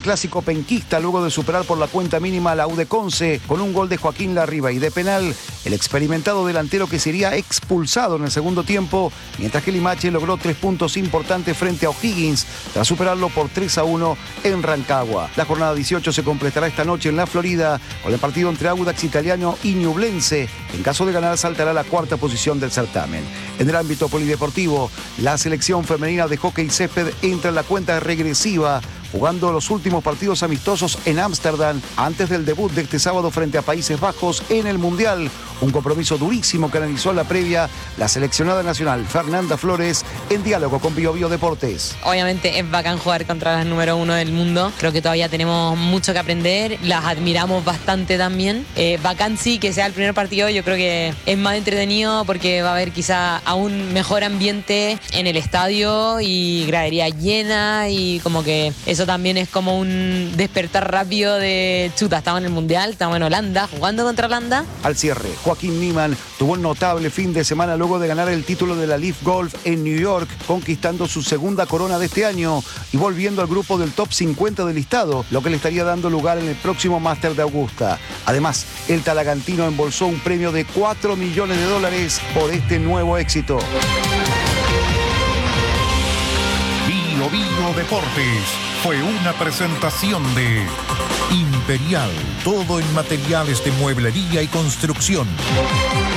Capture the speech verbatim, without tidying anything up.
clásico penquista luego de superar por la cuenta mínima a la U de Conce con un gol de Joaquín Larriba, y de penal el experimentado delantero que sería expulsado en el segundo tiempo, mientras que Limache logró tres puntos importantes frente a O'Higgins tras superarlo por tres a uno en Rancagua. La jornada dieciocho se completará esta noche en la Florida con el partido entre Audax Italiano y Ñublense. En caso de ganar, saltará a la cuarta posición del certamen. En el ámbito polideportivo, la selección femenina de hockey césped entra en la cuenta regresiva, jugando los últimos partidos amistosos en Ámsterdam antes del debut de este sábado frente a Países Bajos en el Mundial. Un compromiso durísimo que analizó en la previa la seleccionada nacional Fernanda Flores en diálogo con Bio Bio Deportes. Obviamente es bacán jugar contra las número uno del mundo. Creo que todavía tenemos mucho que aprender. Las admiramos bastante también. Eh, bacán sí que sea el primer partido. Yo creo que es más entretenido porque va a haber quizá aún mejor ambiente en el estadio y gradería llena, y como que eso también es como un despertar rápido de chuta. Estamos en el Mundial, estamos en Holanda, jugando contra Holanda. Al cierre, Joaquín Niemann tuvo un notable fin de semana luego de ganar el título de la Leaf Golf en New York, conquistando su segunda corona de este año y volviendo al grupo del top cincuenta del listado, lo que le estaría dando lugar en el próximo Máster de Augusta. Además, el talagantino embolsó un premio de cuatro millones de dólares por este nuevo éxito. Bio Bio Deportes fue una presentación de Imperial, todo en materiales de mueblería y construcción.